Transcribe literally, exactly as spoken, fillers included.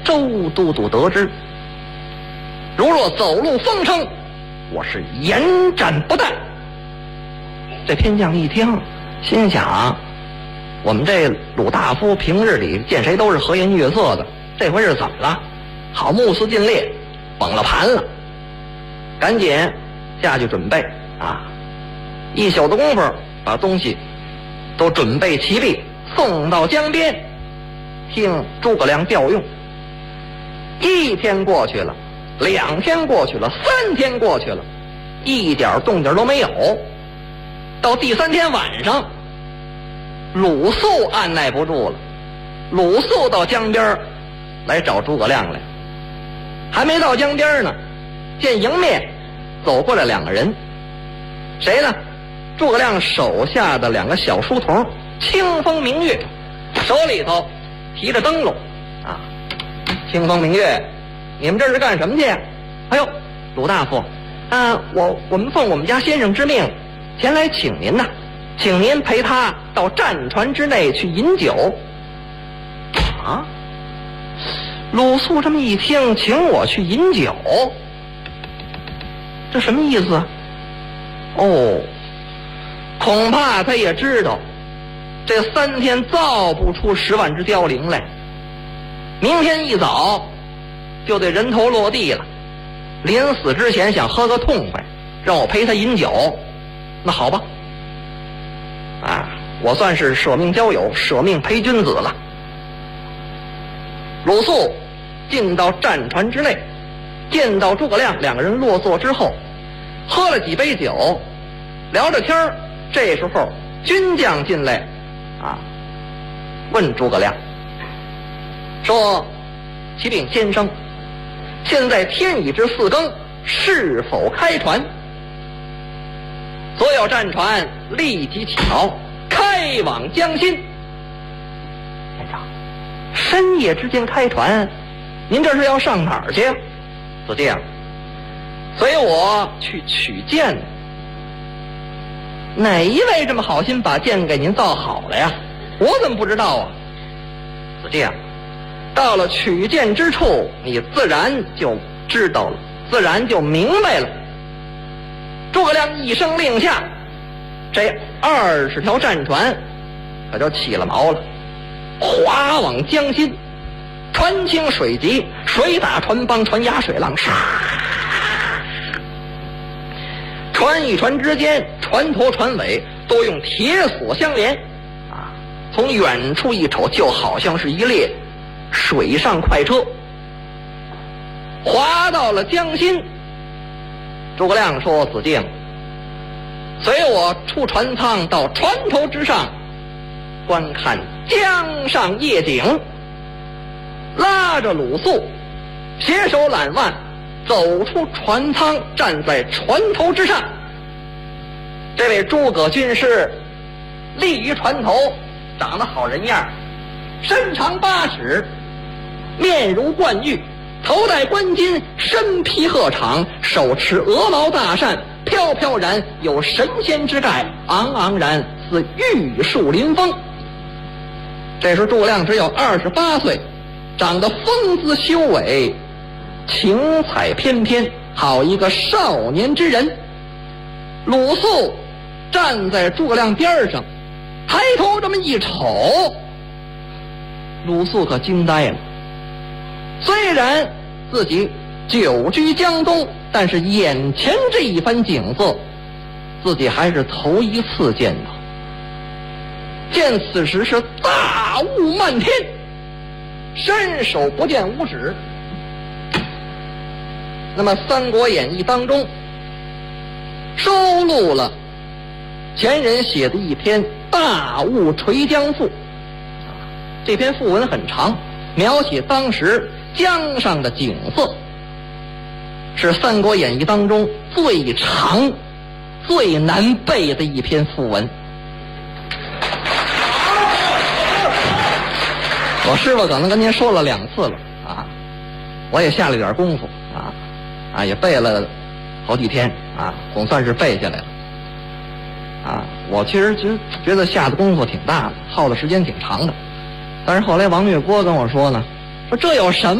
周都督得知，如若走漏风声，我是严斩不贷。这偏将一听，心想，我们这鲁大夫平日里见谁都是和颜悦色的，这回是怎么了？好，目眦尽裂，崩了盘了，赶紧下去准备啊！一宿的功夫，把东西都准备齐备，送到江边，听诸葛亮调用。一天过去了，两天过去了，三天过去了，一点动静都没有。到第三天晚上，鲁肃按耐不住了，鲁肃到江边来找诸葛亮来。还没到江边呢，见迎面走过来两个人，谁呢？诸葛亮手下的两个小书童，清风明月，手里头提着灯笼啊。清风明月，你们这是干什么去？哎呦，鲁大夫，啊，我我们奉我们家先生之命前来请您呐，请您陪他到战船之内去饮酒。啊，鲁肃这么一听，请我去饮酒，这什么意思？哦，恐怕他也知道这三天造不出十万只凋零来，明天一早就得人头落地了。临死之前想喝个痛快，让我陪他饮酒，那好吧，啊，我算是舍命交友，舍命陪君子了。鲁肃进到战船之内，见到诸葛亮，两个人落座之后，喝了几杯酒，聊着天儿。这时候军将进来啊，问诸葛亮说：启禀先生，现在天已至四更，是否开船？所有战船立即起锚，开往江心。先生，深夜之间开船，您这是要上哪儿去？子敬，随我去取剑。哪一位这么好心把剑给您造好了呀？我怎么不知道啊？子敬，到了取剑之处，你自然就知道了，自然就明白了。诸葛亮一声令下，这二十条战船可就起了锚了，划往江心。船轻水急，水打船帮，船压水浪，唰！船与船之间，船头船尾都用铁索相连啊！从远处一瞅，就好像是一列水上快车。划到了江心，诸葛亮说：子敬，随我出船舱到船头之上，观看江上夜景。拉着鲁肃，携手揽腕，走出船舱，站在船头之上。这位诸葛军师立于船头，长得好人样，身长八尺，面如冠玉，头戴冠巾，身披鹤氅，手持鹅毛大扇，飘飘然有神仙之概，昂昂然似玉树临风。这时诸葛亮只有二十八岁，长得风姿修伟，情采翩翩，好一个少年之人。鲁肃站在诸葛亮边上，抬头这么一瞅，鲁肃可惊呆了。虽然自己久居江东，但是眼前这一番景色，自己还是头一次见到。见此时是大雾漫天，伸手不见五指。那么《三国演义》当中收录了前人写的一篇《大雾垂江赋》，这篇赋文很长，描写当时江上的景色，是《三国演义》当中最长最难背的一篇赋文。我师傅可能跟您说了两次了啊，我也下了点功夫啊啊，也背了好几天啊，总算是背下来了啊。我其实觉觉得下的功夫挺大的，耗的时间挺长的，但是后来王月波跟我说呢，说这有什么